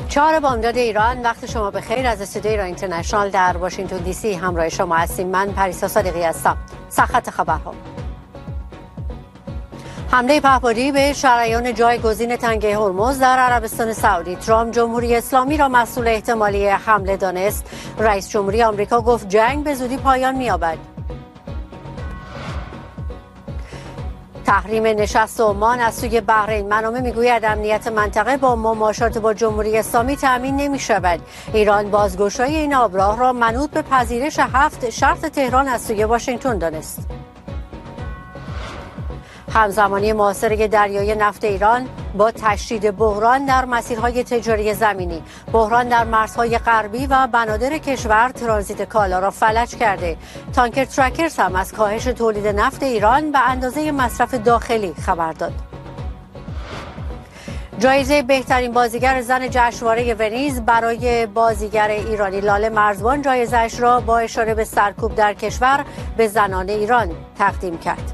4 بامداد ایران، وقت شما بخیر. از استودیوی ایران اینترنشنال در واشنگتن دی سی همراه شما هستیم. من پریسا صادقی هستم. سرخط خبرها: حمله پهپادی به شریان جایگزین تنگه هرمز در عربستان سعودی. ترامپ جمهوری اسلامی را مسئول احتمالی حمله دانست. رئیس جمهوری آمریکا گفت جنگ به زودی پایان می‌یابد. تحریم نشست عمان از سوی بحرین. منابع میگوید امنیت منطقه با مماشات با جمهوری اسلامی تأمین نمی‌شود. ایران بازگشایی این آبراه را منوط به پذیرش 7 شرط تهران از سوی واشنگتن دانست. همزمانی محاصره دریای نفت ایران با تشدید بحران در مسیرهای تجاری زمینی. بحران در مرزهای غربی و بنادر کشور ترانزیت کالا را فلج کرده. تانکر ترکرز هم از کاهش تولید نفت ایران به اندازه مصرف داخلی خبر داد. جایزه بهترین بازیگر زن جشنواره ونیز برای بازیگر ایرانی لاله مرزبان جایزه‌اش را با اشاره به سرکوب در کشور به زنان ایران تقدیم کرد.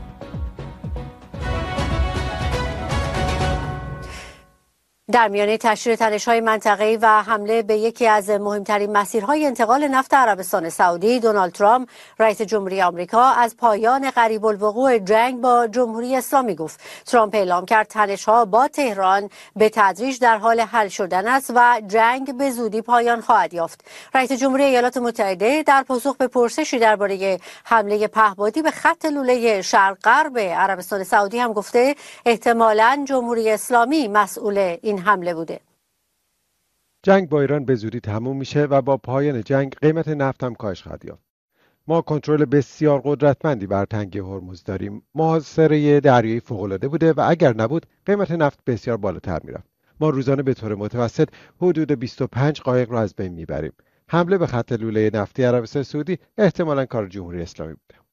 در میانه تشدید تنش‌های منطقه‌ای و حمله به یکی از مهمترین مسیرهای انتقال نفت عربستان سعودی، دونالد ترامپ رئیس جمهوری آمریکا از پایان قریب الوقوع جنگ با جمهوری اسلامی گفت. ترامپ اعلام کرد تنش‌ها با تهران به تدریج در حال حل شدن است و جنگ به زودی پایان خواهد یافت. رئیس جمهوری ایالات متحده در پاسخ به پرسشی درباره حمله پهپادی به خط لوله شرق غرب عربستان سعودی هم گفته احتمالاً جمهوری اسلامی مسئول این حمله بوده. جنگ با ایران به زودی تموم میشه و با پایان جنگ قیمت نفت هم کاهش خواهد یافت. ما کنترل بسیار قدرتمندی بر تنگه هرمز داریم. محاصره دریایی فوق‌العاده بوده و اگر نبود قیمت نفت بسیار بالاتر میرفت. ما روزانه به طور متوسط حدود 25 قایق را از بین میبریم. حمله به خط لوله نفتی عربستان سعودی احتمالاً کار جمهوری اسلامی بوده.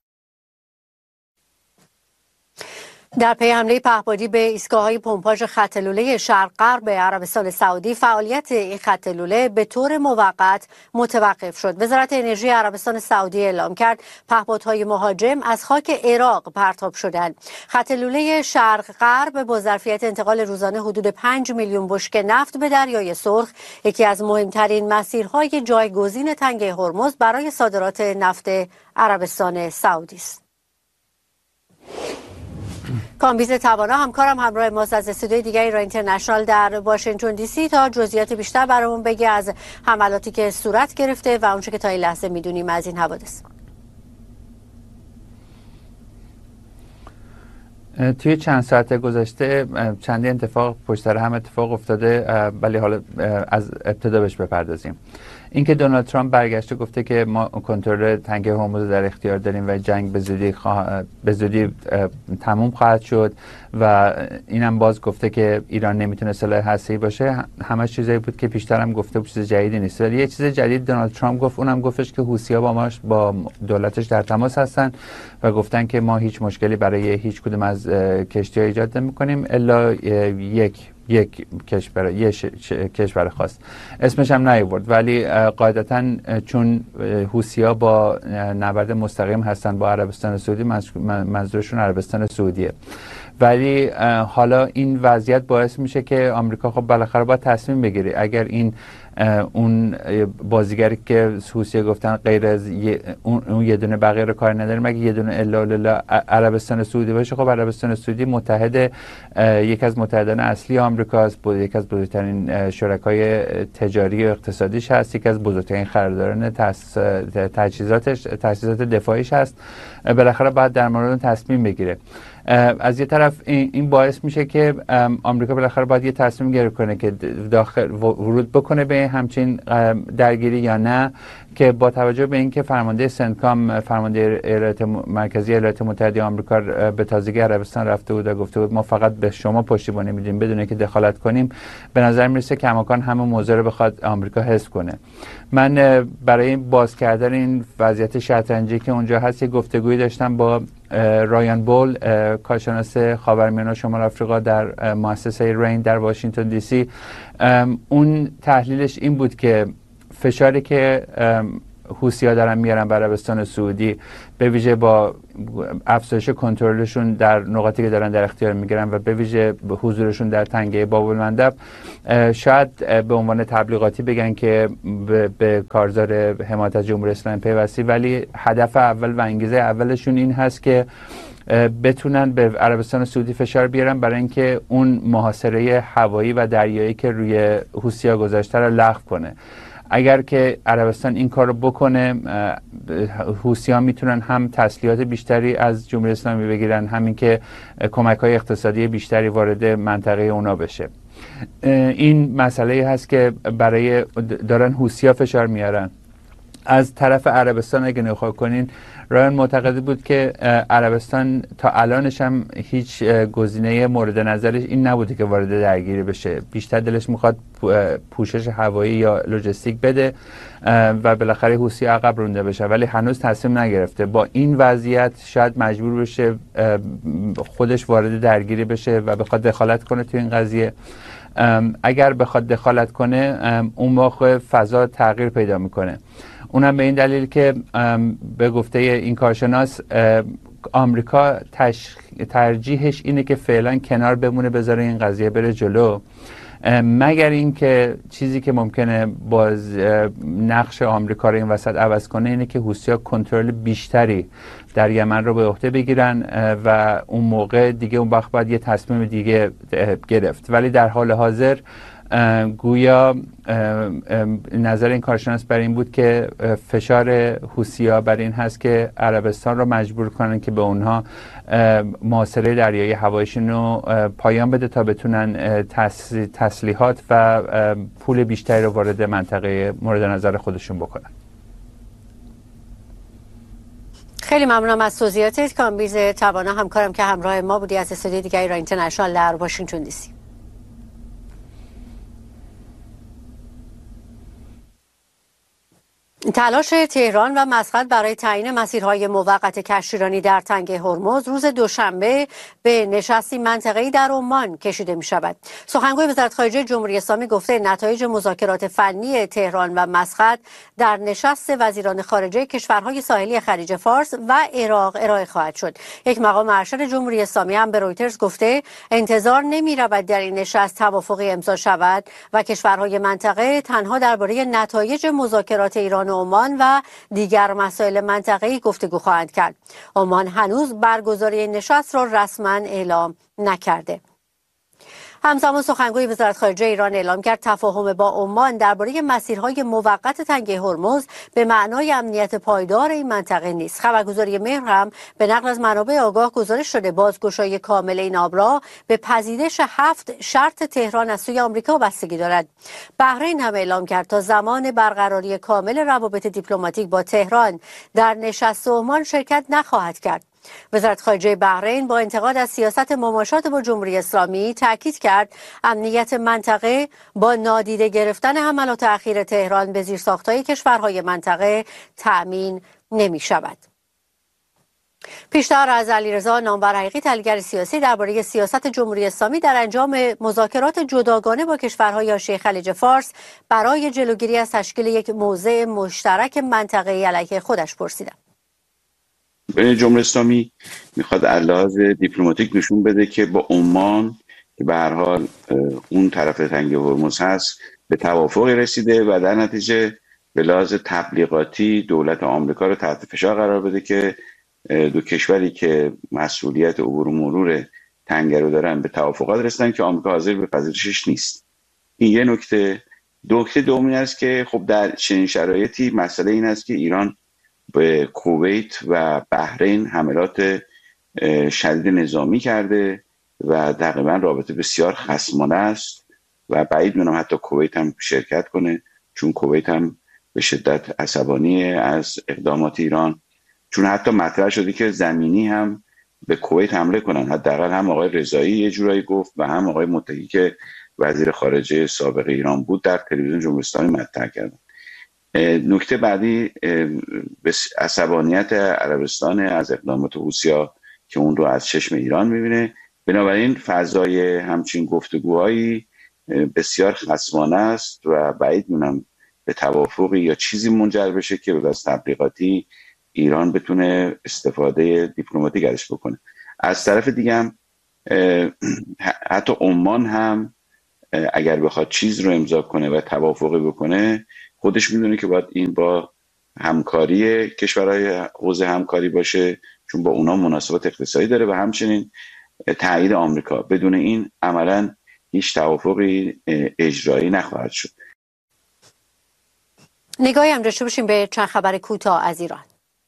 در پی حمله پهپادی به ایستگاه‌های پمپاژ خط لوله شرق غرب عربستان سعودی، فعالیت این خط لوله به طور موقت متوقف شد. وزارت انرژی عربستان سعودی اعلام کرد پهپادهای مهاجم از خاک عراق پرتاب شدند. خط لوله شرق غرب با ظرفیت انتقال روزانه حدود 5 میلیون بشکه نفت به دریای سرخ، یکی از مهمترین مسیرهای جایگزین تنگه هرمز برای صادرات نفت عربستان سعودی است. کامبیز توانا همکارم همراه ماست از استودیوی دیگری ایران اینترنشنال در واشنگتن دی سی تا جزئیات بیشتر برامون بگه از حملاتی که صورت گرفته و اونچه که تا این لحظه میدونیم از این حوادث. توی چند ساعت گذشته چندین اتفاق پشت سر هم اتفاق افتاده، ولی حالا از ابتدا بهش بپردازیم. اینکه دونالد ترامپ برگشته گفته که ما کنترل تنگه هرمز در اختیار داریم و جنگ به زودی تموم خواهد شد و اینم باز گفته که ایران نمیتونه سلاح هسته‌ای باشه. همه چیزایی بود که پیشتر هم گفته بود، چیز جدیدی نیست. ولی یه چیز جدید دونالد ترامپ گفت، اونم گفتش که حوثی‌ها با دولتش در تماس هستن و گفتن که ما هیچ مشکلی برای هیچ کدوم از کشتی‌ها ایجاد نمی‌کنیم الا یک کشور خاص، اسمش هم نیاورد، ولی قاعدتاً چون حوثی‌ها با نبرد مستقیم هستن با عربستان سعودی، منظورشون عربستان سعودیه. ولی حالا این وضعیت باعث میشه که آمریکا خب بالاخره باید تصمیم بگیره. اگر این اون بازیگری که حوثی‌ها گفتن غیر از اون یه دونه بقیه رو کار نداریم، اگه یه دونه الا عربستان سعودی باشه، خب عربستان سعودی متحد یک از متحدان اصلی آمریکاست، یک از بزرگترین شرکای تجاری و اقتصادیش هست، یک از بزرگترین خریداران تجهیزات دفاعیش هست. بالاخره باید در مورد تصمیم بگیره. از یه طرف این باعث میشه که آمریکا بالاخره باید یه تصمیم گیری کنه که داخل ورود بکنه به همچین درگیری یا نه، که با توجه به اینکه فرمانده سنتکام، فرمانده ایالات مرکزی ایالات متحده آمریکا به تازگی عربستان رفته بود و گفته بود ما فقط به شما پشتیبانی میدیم بدون اینکه دخالت کنیم، به نظر میرسه که کماکان همون موضوع رو بخواد آمریکا حذف کنه. من برای باز کردن این وضعیت شطرنجی که اونجا هست یه گفتگویی داشتم با رایان بول، کارشناس خاورمیانه و شمال آفریقا در مؤسسه رین در واشنگتن دی سی. اون تحلیلش این بود که فشاری که حوثی‌ها دارن میارن به عربستان سعودی، به ویژه با افزایش کنترلشون در نقاطی که دارن در اختیار میگیرن و به ویژه حضورشون در تنگه باب المندب، شاید به عنوان تبلیغاتی بگن که به کارزار حمایت از جمهوری اسلامی پیوستی، ولی هدف اول و انگیزه اولشون این هست که بتونن به عربستان سعودی فشار بیارن برای اینکه اون محاصره هوایی و دریایی که روی حوثی‌ها گذاشته رو لغو کنه. اگر که عربستان این کار رو بکنه، حوثی‌ها میتونن هم تسلیحات بیشتری از جمهوری اسلامی بگیرن، همین که کمک‌های اقتصادی بیشتری وارد منطقه اونا بشه. این مسئله هست که برای دارن حوثی‌ها فشار میارن. از طرف عربستان اگه نگاه کنین، رایان معتقد بود که عربستان تا الانش هم هیچ گزینه مورد نظرش این نبوده که وارد درگیری بشه. بیشتر دلش میخواد پوشش هوایی یا لوجستیک بده و بالاخره حوثی عقب رونده بشه، ولی هنوز تصمیم نگرفته. با این وضعیت شاید مجبور بشه خودش وارد درگیری بشه و بخواد دخالت کنه تو این قضیه. اگر بخواد دخالت کنه، اون موقع فضا تغییر پیدا میکنه. اونم به این دلیل که به گفته این کارشناس، آمریکا ترجیحش اینه که فعلا کنار بمونه، بذاره این قضیه بره جلو، مگر اینکه چیزی که ممکنه باز نقش آمریکا رو این وسط عوض کنه اینه که حوثی‌ها کنترل بیشتری در یمن رو به عهده بگیرن و اون موقع دیگه اون وقت باید یه تصمیم دیگه گرفت. ولی در حال حاضر گویا نظر این کارشناس بر این بود که فشار حوثی‌ها بر این هست که عربستان رو مجبور کنن که به اونها محاصره دریایی هواییشون رو پایان بده تا بتونن تسلیحات و پول بیشتری رو وارد منطقه مورد نظر خودشون بکنن. خیلی ممنونم از توضیحاتت. کامبیز توانا همکارم که همراه ما بودی از استودیو دیگه ایران اینترنشنال در واشنگتن دی سی. تلاش تهران و مسقط برای تعیین مسیرهای موقت کشتیرانی در تنگه هرمز روز دوشنبه به نشستی منطقه‌ای در عمان کشیده می شود. سخنگوی وزارت خارجه جمهوری اسلامی گفته نتایج مذاکرات فنی تهران و مسقط در نشست وزیران خارجه کشورهای ساحلی خلیج فارس و عراق ارائه خواهد شد. یک مقام ارشد جمهوری اسلامی هم به رویترز گفته انتظار نمی رود در این نشست توافقی امضا شود و کشورهای منطقه تنها درباره نتایج مذاکرات ایران عمان و دیگر مسائل منطقه‌ای گفتگو خواهند کرد. عمان هنوز برگزاری این نشست را رسما اعلام نکرده. همزمان سخنگوی وزارت خارجه ایران اعلام کرد تفاهم با عمان درباره مسیرهای موقت تنگه هرمز به معنای امنیت پایدار این منطقه نیست. خبرگزاری مهر هم به نقل از منابع آگاه گزارش شده بازگشایی کامل این آب را به پذیرش 7 شرط تهران از سوی آمریکا بستگی دارد. بحرین هم اعلام کرد تا زمان برقراری کامل روابط دیپلماتیک با تهران در نشست عمان شرکت نخواهد کرد. وزارت خارجه بحرین با انتقاد از سیاست مماشات با جمهوری اسلامی تاکید کرد امنیت منطقه با نادیده گرفتن حملات اخیر تهران به زیرساخت‌های کشورهای منطقه تأمین نمی شود. پیشتر از علیرضا نامور حقیقی، تحلیلگر سیاسی، درباره سیاست جمهوری اسلامی در انجام مذاکرات جداگانه با کشورهای حاشیه خلیج فارس برای جلوگیری از تشکیل یک موضع مشترک منطقه‌ای علیه خودش پرسیدم. جمهوری اسلامی میخواد از لحاظ دیپلماتیک نشون بده که با عمان که به هر حال اون طرف تنگه هرمز هست به توافقی رسیده و در نتیجه به لحاظ تبلیغاتی دولت آمریکا رو تحت فشار قرار بده که دو کشوری که مسئولیت عبور و مرور تنگه رو دارن به توافقات رسیدن که آمریکا حاضر به پذیرشش نیست. این یه نکته. نکته دومی است که خب در چنین شرایطی مسئله این است که ایران به کویت و بحرین حملات شدید نظامی کرده و تقریبا رابطه بسیار خصمانه است و بعید می‌دونم حتی کویت هم شرکت کنه، چون کویت هم به شدت عصبانی از اقدامات ایران، چون حتی مطرح شده که زمینی هم به کویت حمله کنن. حداقل هم آقای رضایی یه جورایی گفت و هم آقای متحی که وزیر خارجه سابق ایران بود در تلویزیون جمهوری اسلامی مطرح کردن. نکته بعدی عصبانیت عربستان از اقدامات حوثی‌ها که اون رو از چشم ایران میبینه. بنابراین فضای همچین گفتگوهایی بسیار خصمانه است و بعید می‌دونم به توافقی یا چیزی منجر بشه که به بس تبلیغاتی ایران بتونه استفاده دیپلماتیک ازش بکنه. از طرف دیگه هم حتی عمان هم اگر بخواد چیز رو امضا کنه و توافقی بکنه، خودش میدونه که باید این با همکاری کشورهای حوزه همکاری باشه، چون با اونا مناسبات اقتصادی داره و همچنین تایید آمریکا. بدون این عملا هیچ توافقی اجرایی نخواهد شد. نگاهی هم داشته باشیم به چند خبر کوتاه از ایران.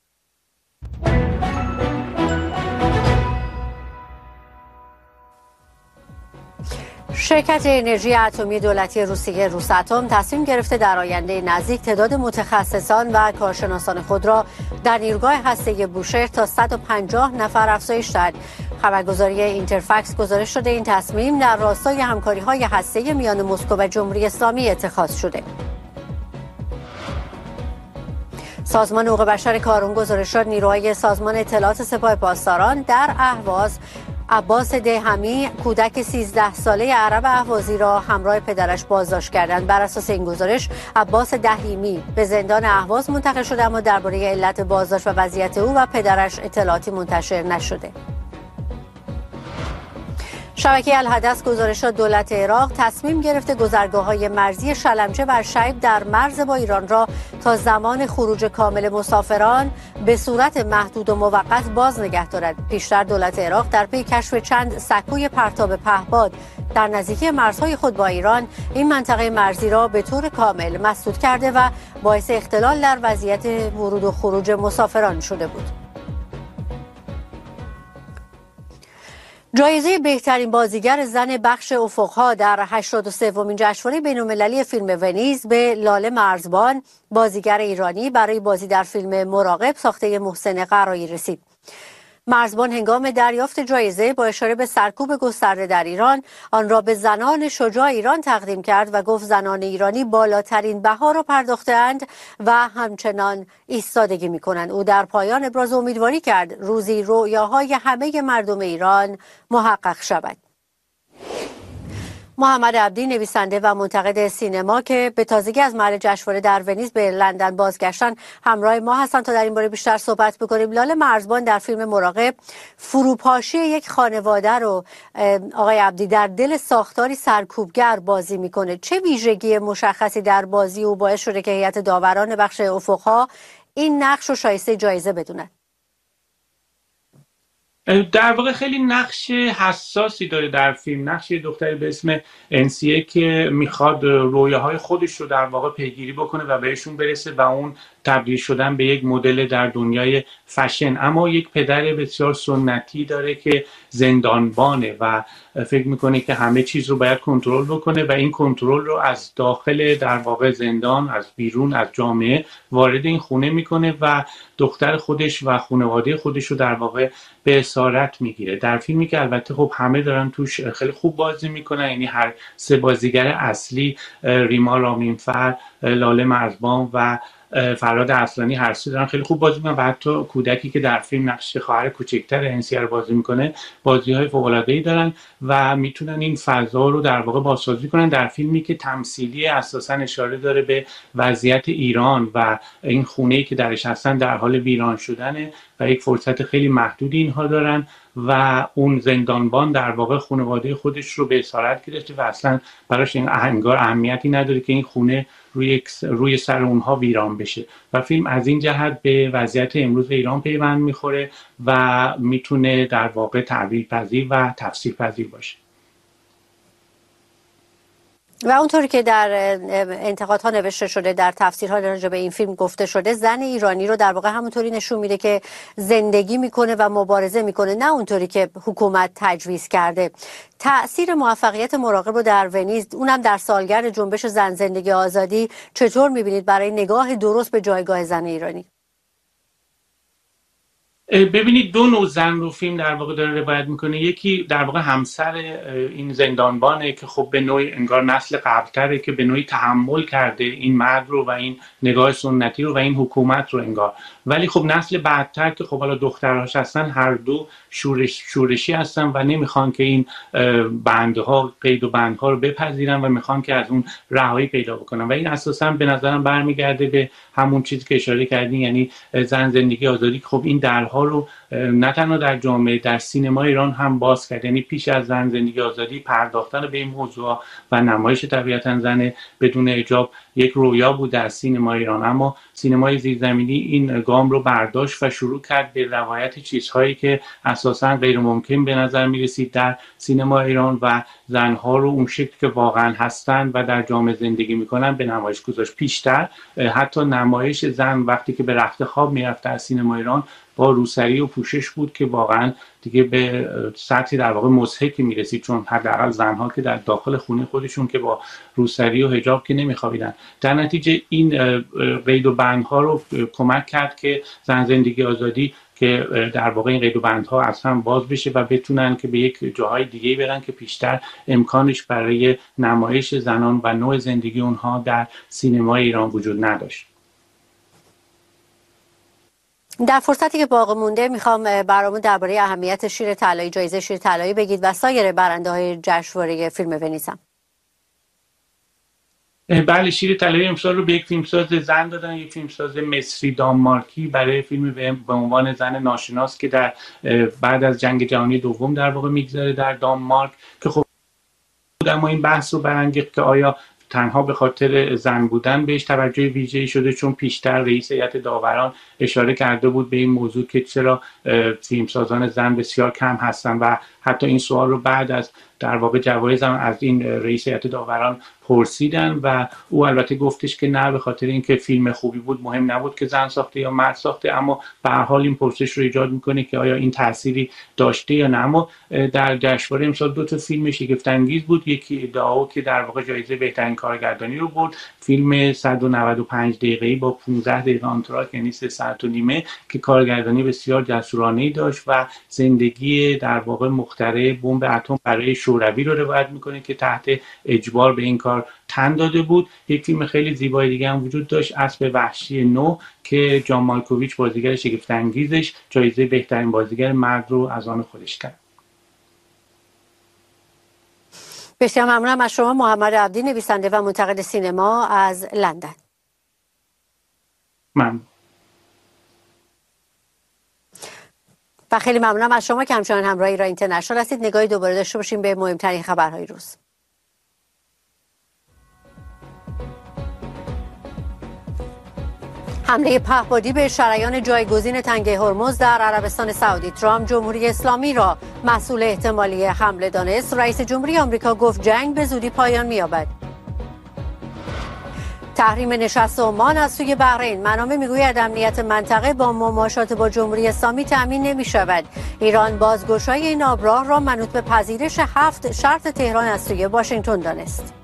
شرکت انرژی اتمی دولتی روسیه روساتوم تصمیم گرفته در آینده نزدیک تعداد متخصصان و کارشناسان خود را در نیروگاه هسته‌ای بوشهر تا 150 نفر افزایش دهد. خبرگزاری اینترفکس گزارش شده این تصمیم در راستای همکاری‌های هسته‌ای میان مسکو و جمهوری اسلامی اتخاذ شده. سازمان حقوق بشر کارون گزارش داد نیروهای سازمان اطلاعات سپاه پاسداران در اهواز عباس دهمی کودک 13 ساله عرب اهوازی را همراه پدرش بازداشت کردند. بر اساس این گزارش عباس دهیمی به زندان اهواز منتقل شده، اما درباره علت بازداشت و وضعیت او و پدرش اطلاعاتی منتشر نشده. شبکه الحدث گزارش داد دولت عراق تصمیم گرفته گذرگاه‌های مرزی شلمچه و شیب در مرز با ایران را تا زمان خروج کامل مسافران به صورت محدود و موقت باز نگه دارد. پیشتر دولت عراق در پی کشف چند سکوی پرتاب پهپاد در نزدیکی مرزهای خود با ایران این منطقه مرزی را به طور کامل مسدود کرده و باعث اختلال در وضعیت ورود و خروج مسافران شده بود. جایزه بهترین بازیگر زن بخش افقها در 83مین جشنواره بین‌المللی فیلم ونیز به لاله مرزبان، بازیگر ایرانی، برای بازی در فیلم مراقب ساخته محسن قرایی رسید. مرزبان هنگام دریافت جایزه با اشاره به سرکوب گسترده در ایران آن را به زنان شجاع ایران تقدیم کرد و گفت زنان ایرانی بالاترین بها را پرداخته‌اند و همچنان ایستادگی می‌کنند. او در پایان ابراز امیدواری کرد روزی رویاهای همه مردم ایران محقق شود. محمد عبدی نویسنده و منتقد سینما که به تازگی از محل جشنواره در ونیز به لندن بازگشتن همراه ما هستن تا در این باره بیشتر صحبت بکنیم. لاله مرزبان در فیلم مراقب فروپاشی یک خانواده رو آقای عبدی در دل ساختاری سرکوبگر بازی میکنه. چه ویژگی مشخصی در بازی او باعث شده که هیئت داوران بخش افقها این نقش رو شایسته جایزه بدونن؟ در واقع خیلی نقش حساسی داره در فیلم. نقش دختری به اسم انسیه که میخواد رویاهای خودش رو در واقع پیگیری بکنه و بهشون برسه و اون تبدیل شدن به یک مدل در دنیای فشن، اما یک پدر بسیار سنتی داره که زندانبانه و فکر میکنه که همه چیز رو باید کنترل بکنه و این کنترل رو از داخل در واقع زندان، از بیرون، از جامعه وارد این خونه میکنه و دختر خودش و خانواده خودش رو در واقع به اسارت میگیره. در فیلمی که البته خب همه دارن توش خیلی خوب بازی میکنن، یعنی هر سه بازیگر اصلی ریما رامینفر، لاله مرزبان و فراد اصلانی هر سه دارن خیلی خوب بازی میکنن و حتی کودکی که در فیلم نقش خواهر کوچکتر انسیه رو بازی میکنه بازی‌های فوق‌العاده‌ای دارن و میتونن این فضا رو در واقع بازسازی کنن. در فیلمی که تمثیلی اساسا اشاره داره به وضعیت ایران و این خونه‌ای که درش هستن در حال ویران شدنه و یک فرصت خیلی محدودی اینها دارن و اون زندانبان در واقع خانواده خودش رو به اسارت گرفته و اصلا براش این انگار اهمیتی نداره که این خونه روی سر اونها ویران بشه و فیلم از این جهت به وضعیت امروز ایران پیوند میخوره و میتونه در واقع تعبیر پذیر و تفسیر پذیر باشه. و اونطوری که در انتقادها نوشته شده، در تفسیرها راجع به این فیلم گفته شده، زن ایرانی رو در واقع همونطوری نشون میده که زندگی میکنه و مبارزه میکنه، نه اونطوری که حکومت تجویز کرده. تأثیر موفقیت مراقب رو در ونیز، اونم در سالگرد جنبش زن زندگی آزادی، چطور میبینید برای نگاه درست به جایگاه زن ایرانی؟ ببینید دو نوع زن رو فیلم در واقع داره روایت میکنه. یکی در واقع همسر این زندانبانه که خب به نوعی انگار نسل قبلتره که به نوعی تحمل کرده این مرد رو و این نگاه سنتی رو و این حکومت رو انگار، ولی خب نسل بعدتر که خب حالا دخترهاش هستن هر دو شورشی هستن و نمیخوان که این بندها قید و بندها رو بپذیرن و میخوان که از اون رهایی پیدا بکنن و این اساسا به نظرم برمیگرده به همون چیزی که اشاره کردین، یعنی زن زندگی آزادی. خب این درها رو نه تنها در جامعه، در سینما ایران هم باز کرد. یعنی پیش از زن زندگی آزادی پرداختن به این موضوع و نمایش طبیعتا زن بدون حجاب یک رویا بود در سینما ایران، اما سینمای زیرزمینی این گام رو برداشت و شروع کرد به روایت چیزهایی که اساسا غیر ممکن به نظر می رسید در سینما ایران و زنها رو اون شکل که واقعا هستند و در جامعه زندگی میکنن به نمایش گذاشت. پیشتر حتی نمایش زن وقتی که به رخت خواب میرفت در سینما ایران با روسری و پوشش بود که واقعا دیگه به سطحی در واقع مضحکی میرسید، چون حداقل زنها که در داخل خونه خودشون که با روسری و حجاب که نمیخوابیدن. در نتیجه این قید و بندها رو کمک کرد که زن زندگی آزادی که در واقع این قید و بندها از هم باز بشه و بتونن که به یک جاهای دیگه برن که پیشتر امکانش برای نمایش زنان و نوع زندگی اونها در سینمای ایران وجود نداشت. در فرصتی که باقی مونده میخوام برامون درباره اهمیت شیر طلایی، جایزه شیر طلایی بگید و سایر برنده‌های جشنواره فیلم ونیز. بله، شیر طلایی امسال رو به یک فیلمساز زن دادن، یک فیلمساز مصری دانمارکی برای فیلم به عنوان زن ناشناس که در بعد از جنگ جهانی دوم در واقع میگذره در دانمارک، که خب اما این بحث رو برانگیخت که آیا تنها به خاطر زن بودن بهش توجه ویژه‌ای شده، چون پیشتر رئیس هیئت داوران اشاره کرده بود به این موضوع که چرا فیلمسازان زن بسیار کم هستن و حتی این سوال رو بعد از در واقع جوایز هم از این رئیس هیئت داوران پرسیدن و او البته گفتش که نه، به خاطر اینکه فیلم خوبی بود مهم نبود که زن ساخته یا مرد ساخته، اما به هر حال این پرسش رو ایجاد میکنه که آیا این تأثیری داشته یا نه. اما در جشنواره امسال دو تا فیلم شگفت انگیز بود. یکی ادعا که در واقع جایزه بهترین کارگردانی رو برد، فیلم 195 دقیقه‌ای با 15 دقیقه آنتراک یعنی 3 ساعت و نیمه که کارگردانی بسیار جسورانه‌ای داشت و زندگی در واقع مخترع بمب اتم برای شوروی رو روایت میکنه که تحت اجبار به این کار تن داده بود. یک فیلم خیلی زیبای دیگه هم وجود داشت، اسب وحشی 9 که جان مالکوویچ بازیگر شگفت انگیزش جایزه بهترین بازیگر مرد رو از آن خودش کرد. بسیار ممنونم از شما محمد عبدی، نویسنده و منتقد سینما از لندن. ممنون. و خیلی ممنونم از شما که همچنان همراه ایران اینترنشنال هستید. نگاهی دوباره داشته باشیم به مهمترین خبرهای روز. حمله پهپادی به شریان جایگزین تنگه هرمز در عربستان سعودی. ترامپ جمهوری اسلامی را مسئول احتمالی حمله دانست. رئیس جمهوری آمریکا گفت جنگ به زودی پایان می‌یابد. تحریم نشست عمان از سوی بحرین. منابع میگوید امنیت منطقه با مماشات با جمهوری اسلامی تامین نمی‌شود. ایران بازگشایی این آبراه را منوط به پذیرش 7 شرط تهران از سوی واشنگتن دانست.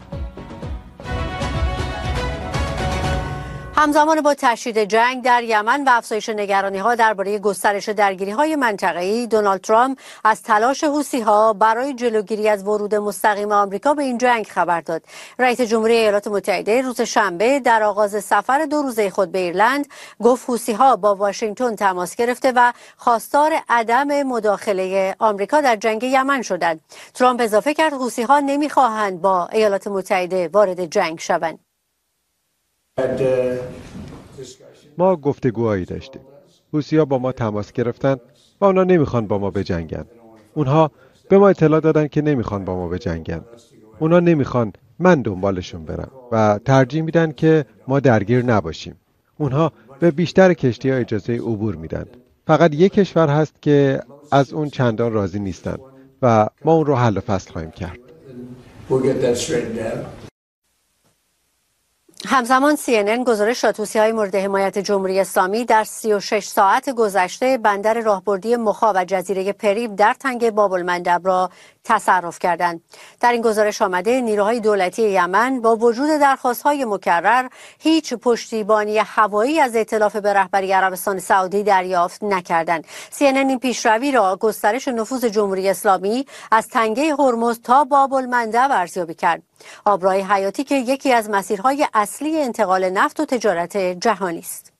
همزمان با تشدید جنگ در یمن و افزایش نگرانی‌ها درباره گسترش درگیری‌های منطقه‌ای، دونالد ترامپ از تلاش حوثی‌ها برای جلوگیری از ورود مستقیم آمریکا به این جنگ خبر داد. رئیس جمهوری ایالات متحده روز شنبه در آغاز سفر 2 روزه خود به ایرلند گفت حوثی‌ها با واشنگتن تماس گرفته و خواستار عدم مداخله آمریکا در جنگ یمن شدند. ترامپ اضافه کرد حوثی‌ها نمی‌خواهند با ایالات متحده وارد جنگ شوند. ما گفتگوهایی داشتیم. حوثی‌ها با ما تماس گرفتن و اونا نمیخوان با ما بجنگن. اونها به ما اطلاع دادن که نمیخوان با ما بجنگن. اونا نمیخوان من دنبالشون برم و ترجیح میدن که ما درگیر نباشیم. اونها به بیشتر کشتی‌ها اجازه عبور میدن. فقط یک کشور هست که از اون چندان راضی نیستن و ما اون رو حل و فصل خواهیم کرد. همزمان CNN گزارش داد حوثی‌های مورد حمایت جمهوری اسلامی در 36 ساعت گذشته بندر راهبردی مخا و جزیره پریب در تنگه باب‌المندب را تصرف کردند. در این گزارش آمده نیروهای دولتی یمن با وجود درخواست‌های مکرر هیچ پشتیبانی هوایی از ائتلاف به رهبری عربستان سعودی دریافت نکردند. CNN این پیشروی را گسترش نفوذ جمهوری اسلامی از تنگه هرمز تا باب‌المندب ارزیابی کرد. آبراه حیاتی که یکی از مسیرهای اصلی انتقال نفت و تجارت جهانی است.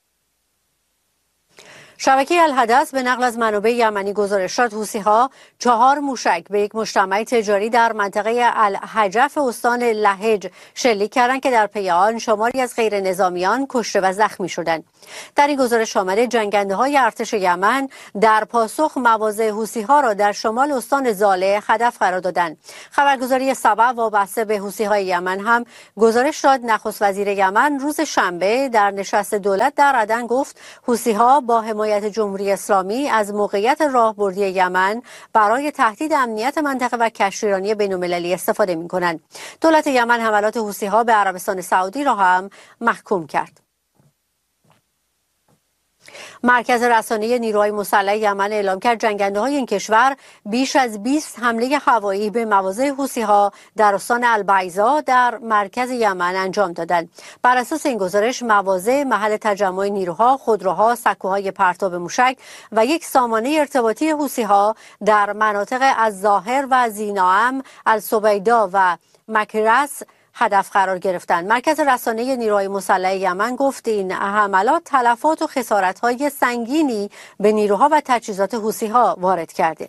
شبکه الحدث به نقل از منابع یمنی گزارش داد حوثی‌ها 4 موشک به یک مجتمع تجاری در منطقه الحجف استان لهج شلیک کردند که در پی آن شماری از غیر نظامیان کشته و زخمی شدند. در این گزارش آمده جنگنده‌های ارتش یمن در پاسخ مواضع حوثی‌ها را در شمال استان زاله هدف قرار دادند. خبرگزاری سبع وابسته به حوثی‌های یمن هم گزارش داد نخست وزیر یمن روز شنبه در نشست دولت در عدن گفت حوثی‌ها با حمایت جمهوری اسلامی از موقعیت راهبردی یمن برای تهدید امنیت منطقه و کشتیرانی بین‌المللی استفاده می‌کنند. دولت یمن حملات حوثی‌ها به عربستان سعودی را هم محکوم کرد. مرکز رسانه نیروهای مسلح یمن اعلام کرد جنگنده‌های این کشور بیش از 20 حمله هوایی به مواضع حوثی‌ها در استان البیضا در مرکز یمن انجام دادند. بر اساس این گزارش مواضع محل تجمع نیروها، خودروها، سکوهای پرتاب موشک و یک سامانه ارتباطی حوثی‌ها در مناطق الظاهر و زیناام، السویدا و مکرس هدف قرار گرفتند. مرکز رسانه نیروهای مسلح یمن گفت این حملات تلفات و خسارت‌های سنگینی به نیروها و تجهیزات حوثی‌ها وارد کرده.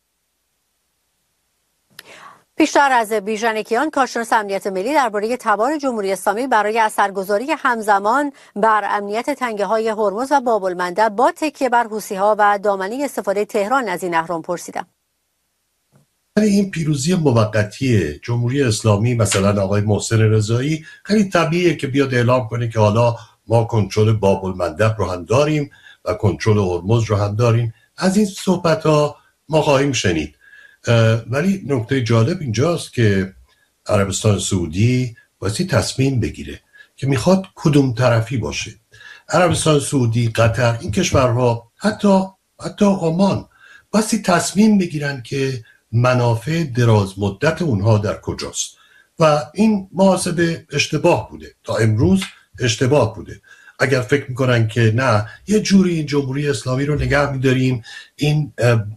پیشتر از بیژن کارشناس امنیت ملی درباره تبار جمهوری اسلامی برای اثرگذاری همزمان بر امنیت تنگه‌های هرمز و باب‌المندب با تکیه بر حوثی‌ها و دامنه استفاده تهران از این اهرام پرسیدم. این پیروزی موقتی جمهوری اسلامی مثلا آقای محسن رضایی خیلی طبیعیه که بیاد اعلام کنه که حالا ما کنترل باب‌المندب رو هم داریم و کنترل هرمز رو هم داریم. از این صحبت‌ها ما خواهیم شنید. ولی نکته جالب اینجاست که عربستان سعودی باید تصمیم بگیره که میخواد کدوم طرفی باشه. عربستان سعودی، قطر، این کشورها، حتی عمان باید تصمیم بگیرن که منافع دراز مدت اونها در کجاست و این محاسبه اشتباه بوده، تا امروز اشتباه بوده. اگر فکر میکنن که نه یه جوری این جمهوری اسلامی رو نگه میداریم، این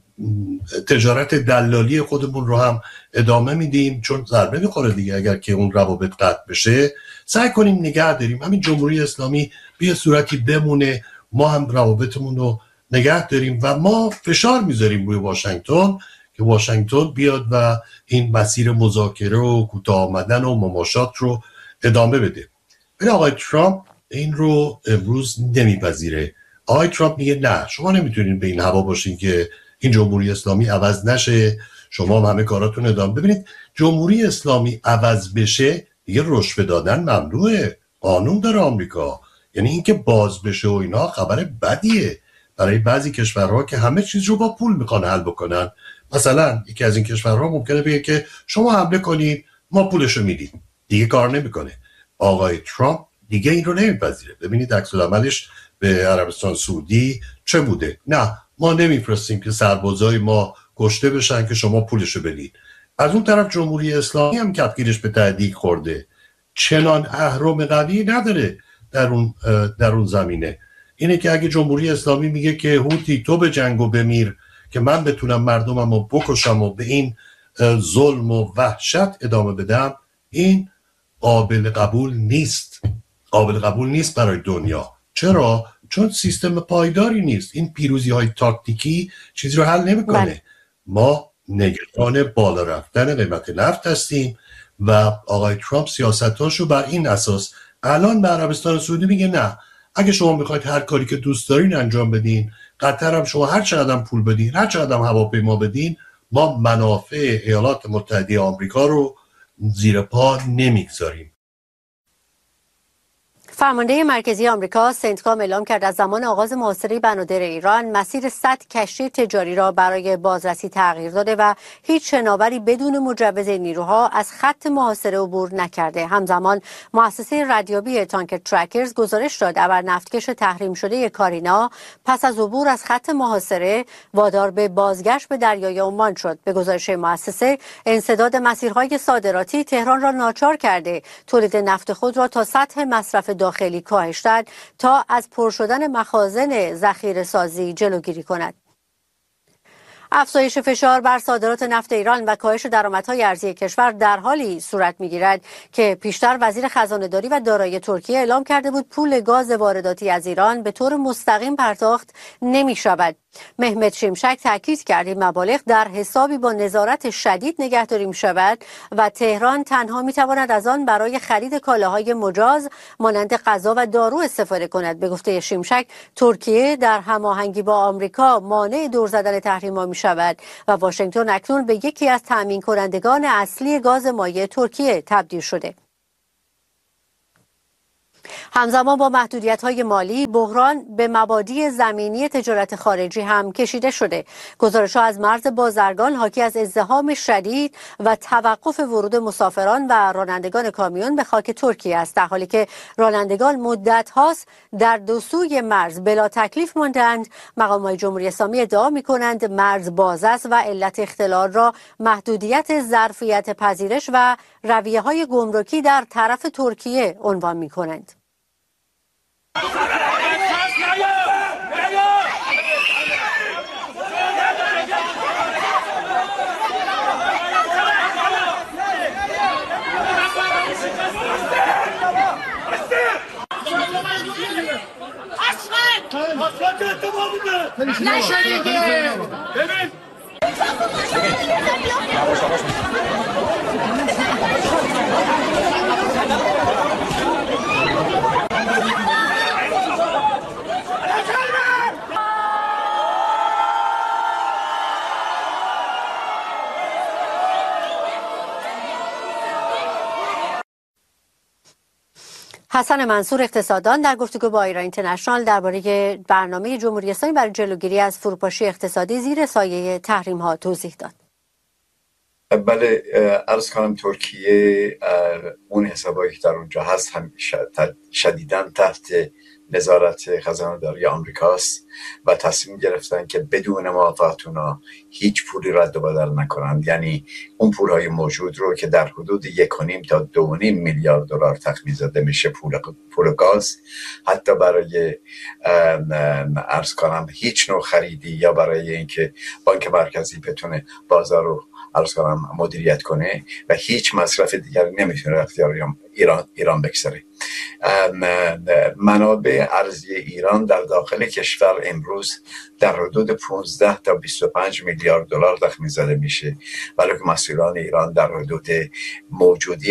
تجارت دلالی خودمون رو هم ادامه میدیم چون ضربه میخوره دیگه، اگر که اون روابط قطع بشه سعی کنیم نگه داریم، همین جمهوری اسلامی به صورتی بمونه، ما هم روابطمون رو نگه داریم و ما فشار میذاریم روی واشنگتن که واشنگتن بیاد و این مسیر مذاکره و کوتاه آمدن و مماشات رو ادامه بده. ولی آقای ترامپ این رو امروز نمیپذیره. آقای ترامپ میگه نه، شما نمیتونین به این هوا باشین که این جمهوری اسلامی عوض نشه، شما هم همه کاراتون ادامه. ببینید جمهوری اسلامی عوض بشه دیگه رشوه دادن ممنوعه، قانون داره آمریکا. یعنی اینکه باز بشه و اینا خبر بدیه برای بعضی کشورها که همه چیز رو با پول میخوان حل بکنن. مثلا یکی از این کشورها ممکنه بگه که شما حمله کنید ما پولشو میدیم، دیگه کار نمیکنه. آقای ترامپ دیگه این رو نمیپذیره. ببینید عکس‌العملش به عربستان سعودی چه بوده. نه ما نمیفرستیم که سربازای ما کشته بشن که شما پولشو بدید. از اون طرف جمهوری اسلامی هم کفگیرش به تهدید خورده، چنان اهرم قوی نداره در اون زمینه. اینه که اگه جمهوری اسلامی میگه که هوتی تو به جنگ و بمیر که من بتونم مردمم رو بکشم و به این ظلم و وحشت ادامه بدم، این قابل قبول نیست. قابل قبول نیست برای دنیا. چرا؟ چون سیستم پایداری نیست. این پیروزی های تاکتیکی چیزی رو حل نمیکنه. ما نگران بالا رفتن قیمت نفت هستیم و آقای ترامپ سیاستاشو بر این اساس الان به عربستان سعودی میگه نه، اگه شما میخواید هر کاری که دوست دارین انجام بدین، قطر هم شما هر چقدر پول بدین، هر چقدر هواپیما بدین، ما منافع ایالات متحده آمریکا رو زیر پا نمیگذاریم. فرمانده مرکزی آمریکا سنتکام اعلام کرد از زمان آغاز محاصره بنادر ایران مسیر 100 کشتی تجاری را برای بازرسی تغییر داده و هیچ شناوری بدون مجوز نیروها از خط محاصره عبور نکرده. همزمان مؤسسه ردیابی تانکر ترکرز گزارش داد ابر نفتکش تحریم شده کارینا پس از عبور از خط محاصره وادار به بازگشت به دریای عمان شد. به گزارش مؤسسه انسداد مسیرهای صادراتی تهران را ناچار کرده تولید نفت خود را تا سطح مصرف داخلی کاهش داد تا از پر شدن مخازن ذخیره سازی جلوگیری کند. افزایش فشار بر صادرات نفت ایران و کاهش درآمدهای ارزی کشور در حالی صورت می‌گیرد که پیشتر وزیر خزانه‌داری و دارایی ترکیه اعلام کرده بود پول گاز وارداتی از ایران به طور مستقیم پرداخت نمی‌شود. مهمت شیمشک تاکید کرد این مبالغ در حسابی با نظارت شدید نگهداری می‌شود و تهران تنها می‌تواند از آن برای خرید کالاهای مجاز مانند غذا و دارو استفاده کند. به گفته شیمشک ترکیه در هماهنگی با آمریکا مانع دور زدن تحریم‌ها می‌شود و واشنگتن اکنون به یکی از تأمین کنندگان اصلی گاز مایع ترکیه تبدیل شده. همزمان با محدودیت‌های مالی، بحران به مبادی زمینی تجارت خارجی هم کشیده شده. گزارش‌ها از مرز بازرگان حاکی از ازدحام شدید و توقف ورود مسافران و رانندگان کامیون به خاک ترکیه است، در حالی که رانندگان مدت هاست در دو سوی مرز بلا تکلیف ماندند. مقامات جمهوری اسلامی ادعا می‌کنند مرز باز است و علت اختلال را محدودیت ظرفیت پذیرش و رویه‌های گمرکی در طرف ترکیه عنوان می‌کنند. حسن منصور اقتصاددان در گفتگو با ایران اینترنشنال درباره برنامه جمهوری اسلامی برای جلوگیری از فروپاشی اقتصادی زیر سایه تحریم‌ها توضیح داد. بله، عرض کنم ترکیه اون حسابایی که در اونجا هست هم شدیداً تحت نظارت خزانه‌داری آمریکاست و تصمیم گرفتن که بدون موافقت اونا هیچ پولی رد و بدل نکنند. یعنی اون پولهای موجود رو که در حدود 1.5 تا 2.5 میلیارد دلار تخمین زده میشه پول گاز، حتی برای عرض کنم هیچ نوع خریدی یا برای اینکه بانک مرکزی بتونه بازار رو عرض کنم مدیریت کنه و هیچ مصرف دیگری نمیتونه اختیار ایران بگذاره. منابع ارزی ایران در داخل کشور امروز در حدود 15 تا 25 میلیارد دلار تخمین زده میشه، ولی که مسئولان ایران در حدود موجودی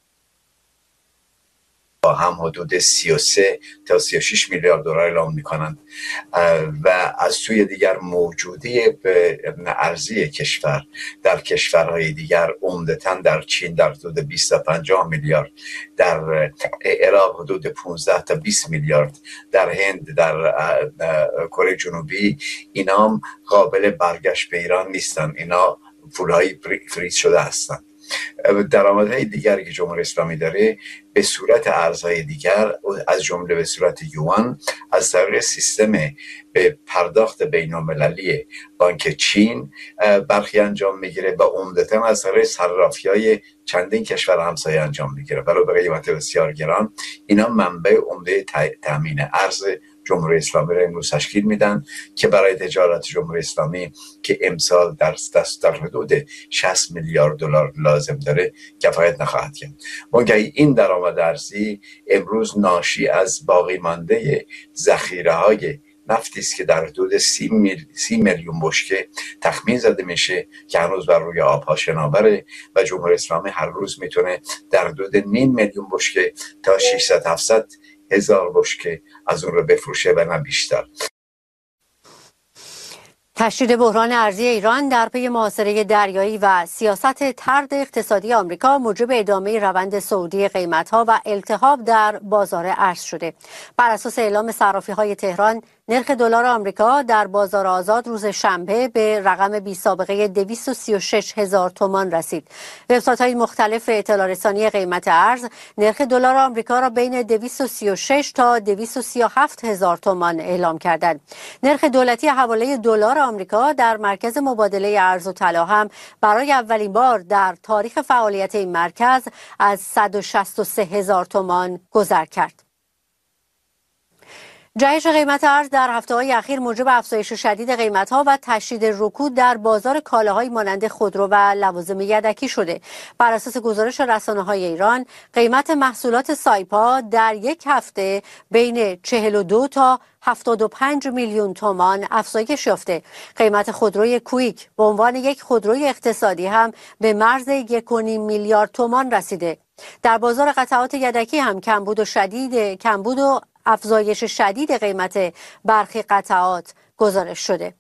با هم حدود 33 تا 36 میلیارد دلار اعلام میکنند و از سوی دیگر موجودی ارزی کشور در کشورهای دیگر عمدتاً در چین در حدود 20 تا 50 میلیارد، در عراق حدود 15 تا 20 میلیارد، در هند، در کره جنوبی، اینا هم قابل برگشت به ایران نیستن، اینا پولهای فریز شده هستند. درآمدهای دیگری که جمهوری اسلامی داره به صورت ارزهای دیگر از جمله به صورت یوان از طریق سیستم به پرداخت بین‌المللی بانک چین برخی انجام میگیره و عمدتاً از طریق صرافی‌های چندین کشور همسایه انجام میگیره ولی به قیمت بسیار گران. اینا منبع عمده تامین ارز جمهوری اسلامی را امروز تشکیل میدن که برای تجارت جمهوری اسلامی که امسال در حدود 60 میلیارد دلار لازم داره کفایت نخواهد کرد. وانگهی این درآمد ارزی امروز ناشی از باقی مانده ذخیره‌های نفتی است که در حدود 30 میلیون بشکه تخمین زده میشه که هنوز بر روی آبها شناوره و جمهوری اسلامی هر روز میتونه در حدود 0.5 میلیون بشکه تا 600-700 هزار بشکه از اون رو بفروشه و نه بیشتر. تشدید بحران ارزی ایران در پی محاصره دریایی و سیاست طرد اقتصادی آمریکا موجب ادامه روند صعودی قیمت‌ها و التهاب در بازار ارز شده. بر اساس اعلام صرافی‌های تهران، نرخ دلار آمریکا در بازار آزاد روز شنبه به رقم بی سابقه 236,000 تومان رسید. وبسایت‌های مختلف اطلاع رسانی قیمت ارز نرخ دلار آمریکا را بین 236 تا 237,000 تومان اعلام کردند. نرخ دولتی حواله دلار آمریکا در مرکز مبادله ارز و طلا هم برای اولین بار در تاریخ فعالیت این مرکز از 163,000 تومان گذر کرد. جهش قیمت ارز در هفته‌های اخیر موجب افزایش شدید قیمت‌ها و تشدید رکود در بازار کالاهایی مانند خودرو و لوازم یدکی شده. بر اساس گزارش رسانه‌های ایران، قیمت محصولات سایپا در یک هفته بین 42 تا 75 میلیون تومان افزایش یافته. قیمت خودروی کویک به عنوان یک خودروی اقتصادی هم به مرز 1.5 میلیارد تومان رسیده. در بازار قطعات یدکی هم کمبود و افزایش شدید قیمت برخی قطعات گزارش شده.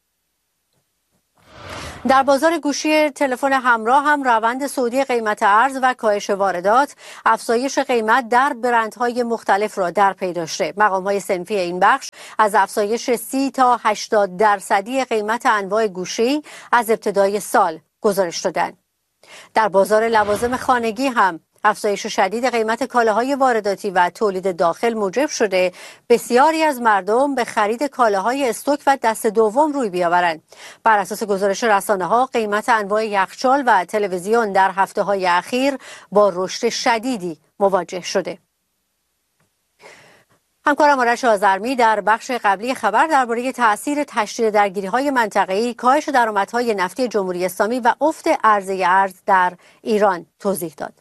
در بازار گوشی تلفن همراه هم روند صعودی قیمت ارز و کاهش واردات افزایش قیمت در برندهای مختلف را در پی داشته. مقام‌های صنفی این بخش از افزایش 30 تا 80% قیمت انواع گوشی از ابتدای سال گزارش دادند. در بازار لوازم خانگی هم افزایش شدید قیمت کالاهای وارداتی و تولید داخل موجب شده بسیاری از مردم به خرید کالاهای استوک و دست دوم روی بیاورند. بر اساس گزارش رسانه‌ها، قیمت انواع یخچال و تلویزیون در هفته‌های اخیر با رشد شدیدی مواجه شده. همکارم آرش آذرمی در بخش قبلی خبر درباره تأثیر تشدید درگیری‌های منطقه‌ای، کاهش درآمدهای نفتی جمهوری اسلامی و افت عرضه ارز در ایران توضیح داد.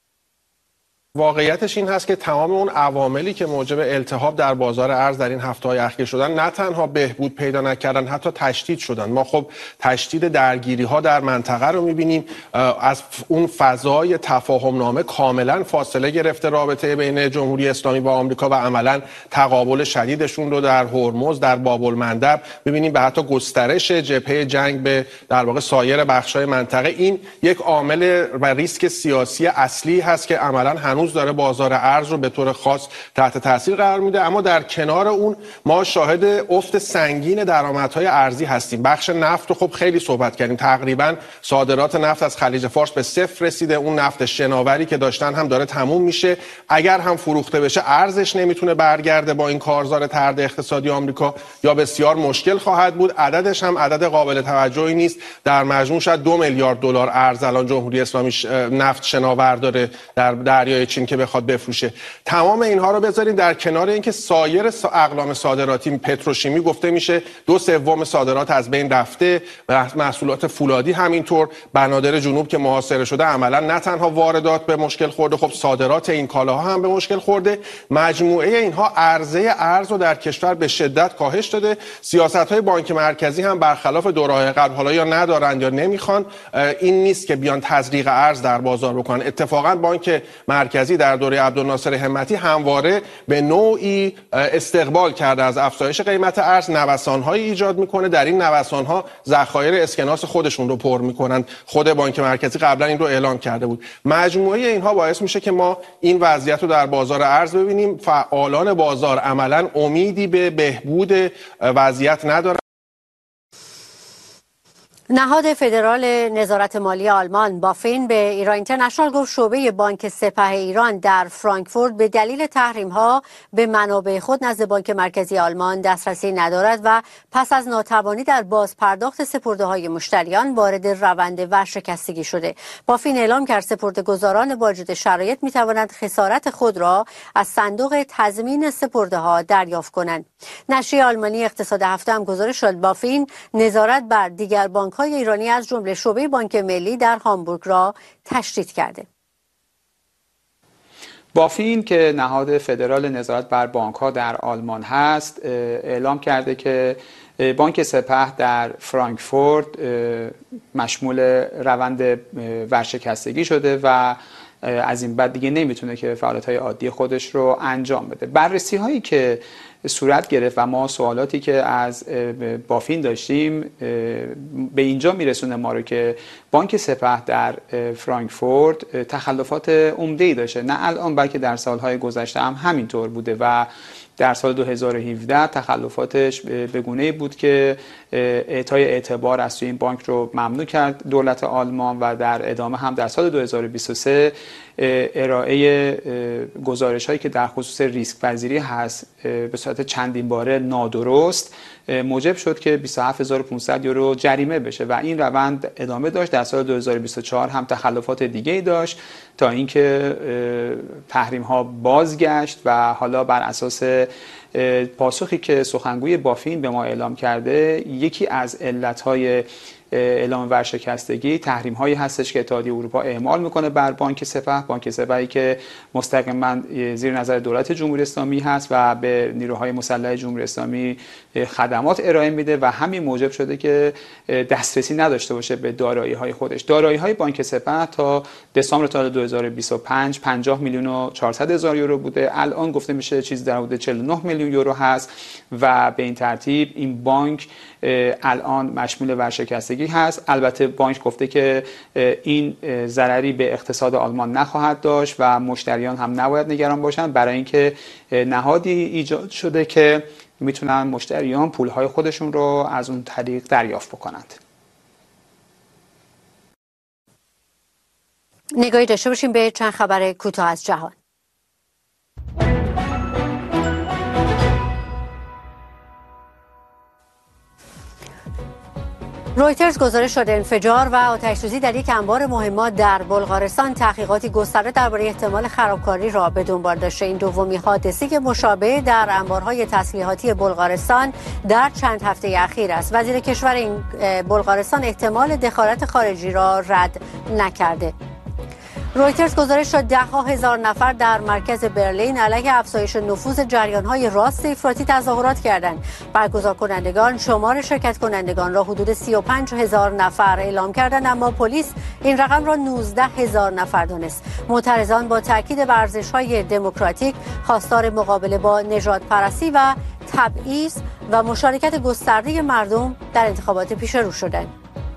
واقعیتش این هست که تمام اون عواملی که موجب التهاب در بازار ارز در این هفته‌های اخیر شدن نه تنها بهبود پیدا نکردن، حتی تشدید شدن. ما خب تشدید درگیری‌ها در منطقه رو می‌بینیم. از اون فضای تفاهم‌نامه کاملا فاصله گرفته رابطه بین جمهوری اسلامی و آمریکا و عملاً تقابل شدیدشون رو در هرمز، در باب‌المندب می‌بینیم، به حتی گسترش جبهه جنگ به در واقع سایر بخش‌های منطقه. این یک عامل و ریسک سیاسی اصلی هست که عملاً هنوز داره بازار ارز رو به طور خاص تحت تاثیر قرار میده. اما در کنار اون ما شاهد افت سنگین درآمدهای ارزی هستیم. بخش نفت رو خب خیلی صحبت کردیم، تقریبا صادرات نفت از خلیج فارس به صفر رسیده. اون نفت شناوری که داشتن هم داره تموم میشه. اگر هم فروخته بشه ارزش نمیتونه برگرده با این کارزار طرد اقتصادی آمریکا، یا بسیار مشکل خواهد بود. عددش هم عدد قابل توجهی نیست. در مجموع شاید 2 میلیارد دلار ارز الان جمهوری اسلامی نفت شناور داره در دریای چین که بخواد بفروشه. تمام اینها رو بذاریم در کنار اینکه سایر اقلام صادراتی، پتروشیمی گفته میشه 2/3 صادرات از بین رفته، محصولات فولادی همینطور. بنادر جنوب که محاصره شده عملا نه تنها واردات به مشکل خورده، خب صادرات این کالاها هم به مشکل خورده. مجموعه اینها عرضه ارز رو در کشور به شدت کاهش داده. سیاست‌های بانک مرکزی هم برخلاف دوره‌های قبل، حالا یا ندارن یا نمیخوان، این نیست که بیان تزریق ارز در بازار بکنن. اتفاقا بانک مرکزی در دوره عبدالناصر همتی همواره به نوعی استقبال کرده از افزایش قیمت ارز، نوسان‌هایی ایجاد میکنه. در این نوسان‌ها ذخایر اسکناس خودشون رو پر میکنن. خود بانک مرکزی قبلا این رو اعلام کرده بود. مجموعه اینها باعث میشه که ما این وضعیت رو در بازار ارز ببینیم. فعالان بازار عملاً امیدی به بهبود وضعیت ندارن. نهاد فدرال نظارت مالی آلمان بافین به ایران اینترنشنال گفت شعبه بانک سپه ایران در فرانکفورت به دلیل تحریم‌ها به منابع خود نزد بانک مرکزی آلمان دسترسی ندارد و پس از ناتوانی در بازپرداخت سپرده‌های مشتریان وارد روند ورشکستگی شده. بافین اعلام کرد سپرده‌گزاران واجد شرایط می‌توانند خسارت خود را از صندوق تضمین سپرده‌ها دریافت کنند. نشریه آلمانی اقتصاد هفته هم گزارش داد بافین نظارت بر دیگر بانک‌های ایرانی از جمله شعبه بانک ملی در هامبورگ را تشدید کرده. بافین که نهاد فدرال نظارت بر بانک‌ها در آلمان هست اعلام کرده که بانک سپه در فرانکفورت مشمول روند ورشکستگی شده و از این بعد دیگه نمیتونه که فعالیت‌های عادی خودش رو انجام بده. بررسی هایی که صورت گرفت و ما سوالاتی که از بافین داشتیم به اینجا میرسونه ما رو که بانک سپه در فرانکفورت تخلفات عمده‌ای داشته، نه الان بلکه در سالهای گذشته هم همینطور بوده و در سال 2017 تخلفاتش به گونه‌ای بود که اعطای اعتبار از این بانک رو ممنوع کرد دولت آلمان و در ادامه هم در سال 2023 ارائه گزارش‌هایی که در خصوص ریسک پذیری هست به صورت چندین باره نادرست موجب شد که 27500 یورو جریمه بشه و این روند ادامه داشت. در سال 2024 هم تخلفات دیگه‌ای داشت تا اینکه تحریم‌ها بازگشت و حالا بر اساس پاسخی که سخنگوی بافین به ما اعلام کرده، یکی از علت‌های اعلام ورشکستگی تحریم هایی هستش که اتحادیه اروپا اعمال میکنه بر بانک سپه، بانک سپه‌ای که مستقیما زیر نظر دولت جمهوری اسلامی هست و به نیروهای مسلح جمهوری اسلامی خدمات ارائه میده و همین موجب شده که دسترسی نداشته باشه به دارایی های خودش. دارایی های بانک سپه تا دسامبر سال 2025 50 میلیون و 400 هزار یورو بوده، الان گفته میشه چیز در حدود 49 میلیون یورو هست و به این ترتیب این بانک الان مشمول ورشکستگی هست. البته بانک گفته که این ضرری به اقتصاد آلمان نخواهد داشت و مشتریان هم نباید نگران باشند، برای اینکه نهادی ایجاد شده که میتونن مشتریان پولهای خودشون رو از اون طریق دریافت بکنند. نگاهی داشته باشیم به چند خبر کوتاه از جهان. رویترز گزارش داده انفجار و آتش‌سوزی در یک انبار مهمات در بلغارستان تحقیقاتی گسترده درباره احتمال خرابکاری را به دنبال داشته. این دومین حادثه مشابه در انبارهای تسلیحاتی بلغارستان در چند هفته اخیر است. وزیر کشور این بلغارستان احتمال دخالت خارجی را رد نکرده. رویترز گزارش داد ده‌ها هزار نفر در مرکز برلین علیه افزایش نفوذ جریان‌های راست افراطی تظاهرات کردند. برگزار کنندگان شمار شرکت کنندگان را حدود 35,000 نفر اعلام کردند، اما پلیس این رقم را 19,000 نفر دانست. معترضان با تاکید بر ارزش‌های دموکراتیک خواستار مقابله با نژادپرستی و تبعیض و مشارکت گسترده مردم در انتخابات پیش رو شدند.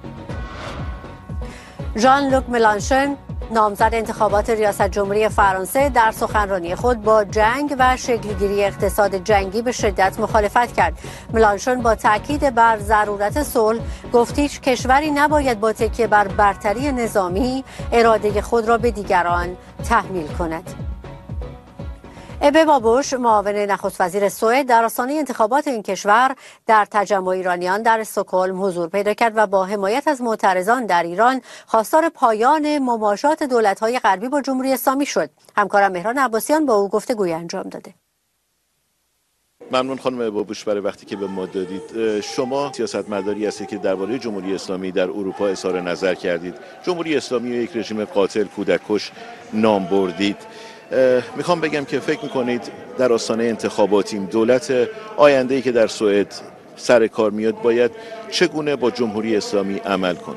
ژان لوک ملانشون نامزد انتخابات ریاست جمهوری فرانسه در سخنرانی خود با جنگ و شکلگیری اقتصاد جنگی به شدت مخالفت کرد. ملانشون با تاکید بر ضرورت صلح گفت هیچ کشوری نباید با تکیه بر برتری نظامی اراده خود را به دیگران تحمیل کند. ابه بابوش معاون نخست وزیر سوئد در آستانه انتخابات این کشور در تجمع ایرانیان در استکهلم حضور پیدا کرد و با حمایت از معترضان در ایران خواستار پایان مماشات دولت‌های غربی با جمهوری اسلامی شد. همکارم مهران عباسیان با او گفتگوی انجام داده. ممنون خانم بابوش برای وقتی که به ما دادید. شما سیاستمداری هستید که درباره جمهوری اسلامی در اروپا اظهار نظر کردید. جمهوری اسلامی رو یک رژیم قاتل کودککش نام بردید. میخوام بگم که فکر میکنید در آستانه انتخاباتیم دولت آینده‌ای که در سوئد سر کار میاد باید چگونه با جمهوری اسلامی عمل کنه؟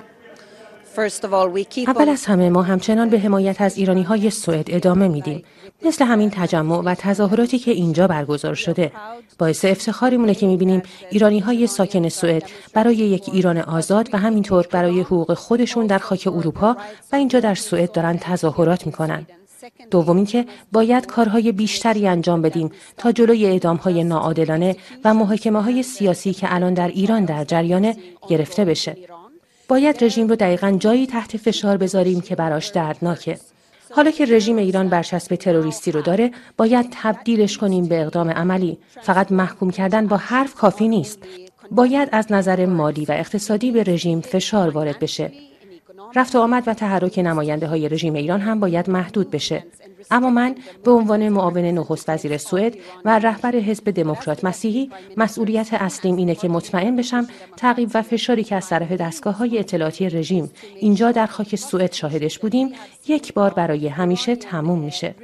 اول از همه ما همچنان به حمایت از ایرانی‌های سوئد ادامه میدیم. مثل همین تجمع و تظاهراتی که اینجا برگزار شده. باعث افتخارمونه که میبینیم ایرانی‌های ساکن سوئد برای یک ایران آزاد و همینطور برای حقوق خودشون در خاک اروپا و اینجا در سوئد دارن تظاهرات میکنن. دومین که باید کارهای بیشتری انجام بدیم تا جلوی اعدام‌های ناعادلانه و محاکمه‌های سیاسی که الان در ایران در جریانه گرفته بشه. باید رژیم رو دقیقاً جایی تحت فشار بذاریم که براش دردناکه. حالا که رژیم ایران برچسب تروریستی رو داره، باید تبدیلش کنیم به اقدام عملی. فقط محکوم کردن با حرف کافی نیست. باید از نظر مالی و اقتصادی به رژیم فشار وارد بشه. رفت و آمد و تحرک نماینده‌های رژیم ایران هم باید محدود بشه. اما من به عنوان معاون نخست وزیر سوئد و رهبر حزب دموکرات مسیحی مسئولیت اصلیم اینه که مطمئن بشم تعقیب و فشاری که از طرف دستگاه‌های اطلاعاتی رژیم اینجا در خاک سوئد شاهدش بودیم یک بار برای همیشه تموم میشه.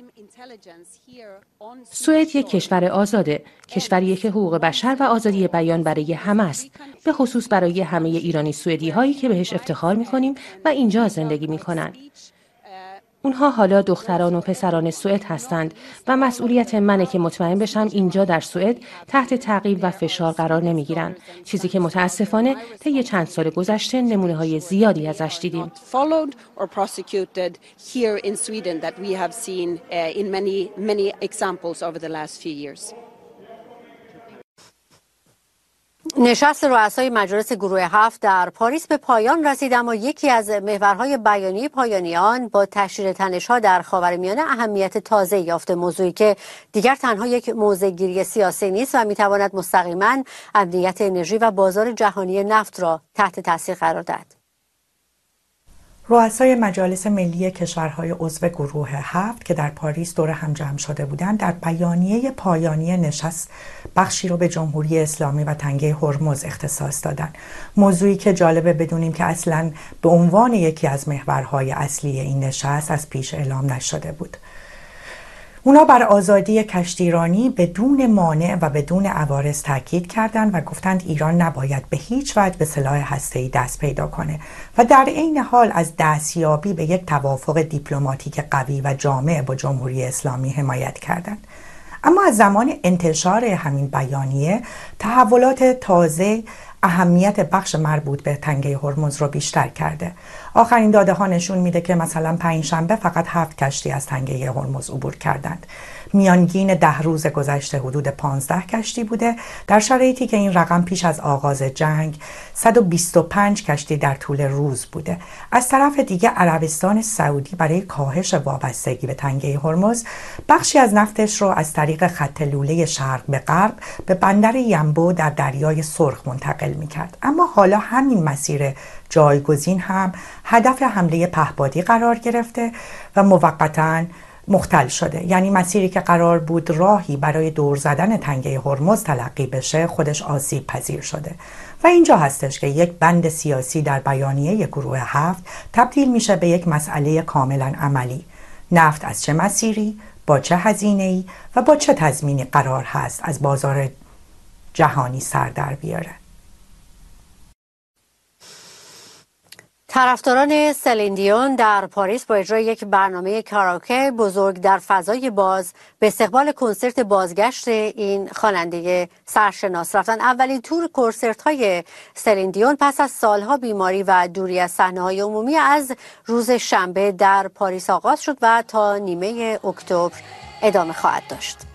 سوئد یک کشور آزاده، کشوریه که حقوق بشر و آزادی بیان برای همه است، به خصوص برای همه ایرانی سوئدی هایی که بهش افتخار می‌کنیم و اینجا زندگی می‌کنن. اونها حالا دختران و پسران سوئد هستند و مسئولیت منه که مطمئن بشم اینجا در سوئد تحت تعقیب و فشار قرار نمیگیرن. چیزی که متاسفانه طی چند سال گذشته نمونه‌های زیادی ازش دیدیم. نشست رؤسای مجالس گروه 7 در پاریس به پایان رسید، اما یکی از محورهای بیانیه پایانی آن با تشدید تنش‌ها در خاورمیانه اهمیت تازه یافته، موضوعی که دیگر تنها یک موضع‌گیری سیاسی نیست و می‌تواند مستقیما امنیت انرژی و بازار جهانی نفت را تحت تاثیر قرار دهد. رؤسای مجالس ملی کشورهای عضو گروه 7 که در پاریس دور هم جمع شده بودند در بیانیه پایانی نشست بخشی رو به جمهوری اسلامی و تنگه هرمز اختصاص دادند. موضوعی که جالبه بدونیم که اصلاً به عنوان یکی از محورهای اصلی این نشست از پیش اعلام نشده بود. اونا بر آزادی کشتیرانی بدون مانع و بدون عوارض تاکید کردند و گفتند ایران نباید به هیچ وجه به سلاح هسته‌ای دست پیدا کنه و در عین حال از دستیابی به یک توافق دیپلماتیک قوی و جامع با جمهوری اسلامی حمایت کردند. اما از زمان انتشار همین بیانیه تحولات تازه اهمیت بخش مربوط به تنگه هرمز رو بیشتر کرده. آخرین داده ها نشون میده که مثلا پنجشنبه فقط 7 کشتی از تنگه هرمز عبور کردند. میانگین 10 روز گذشته حدود 15 کشتی بوده، در شرایطی که این رقم پیش از آغاز جنگ 125 کشتی در طول روز بوده. از طرف دیگه عربستان سعودی برای کاهش وابستگی به تنگه هرمز بخشی از نفتش رو از طریق خط لوله شرق به غرب به بندر ینبو در دریای سرخ منتقل میکرد. اما حالا همین مسیر جایگزین هم هدف حمله پهپادی قرار گرفته و موقتاً مختل شده. یعنی مسیری که قرار بود راهی برای دور زدن تنگه هرمز تلقی بشه خودش آسیب پذیر شده و اینجا هستش که یک بند سیاسی در بیانیه گروه 7 تبدیل میشه به یک مسئله کاملا عملی. نفت از چه مسیری، با چه هزینه‌ای و با چه تضمینی قرار هست از بازار جهانی سر در بیاره. طرفداران سلین دیون در پاریس با اجرای یک برنامه کاراوکه بزرگ در فضای باز به استقبال کنسرت بازگشت این خواننده سرشناس رفتن. اولین تور کنسرت‌های سلین دیون پس از سالها بیماری و دوری از صحنه‌های عمومی از روز شنبه در پاریس آغاز شد و تا نیمه اکتبر ادامه خواهد داشت.